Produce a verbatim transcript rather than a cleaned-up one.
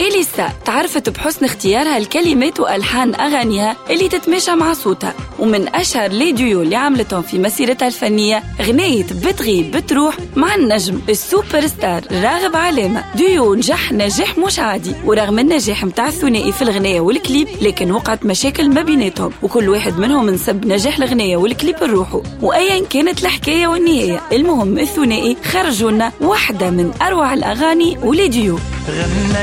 إليسا تعرفت بحسن اختيارها الكلمات وألحان أغانيها اللي تتماشى مع صوتها، ومن أشهر لي ديو اللي عملتهم في مسيرتها الفنية غنية بتغيب بتروح مع النجم السوبر ستار راغب علامة. ديو نجح نجاح مش عادي، ورغم النجاح متاع الثنائي في الغناية والكليب لكن وقعت مشاكل ما بيناتهم، وكل واحد منهم نسب نجاح الغناية والكليب الروحه. وأيا كانت الحكاية والنهاية المهم الثنائي خرجوا لنا واحدة من أروع الأغاني ولي ديو.